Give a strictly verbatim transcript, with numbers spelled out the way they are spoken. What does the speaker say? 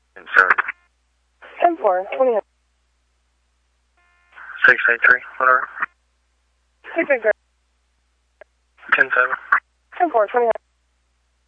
Insert. ten four, twenty. six eight three, whatever. six eight three. ten seven. ten four, twenty.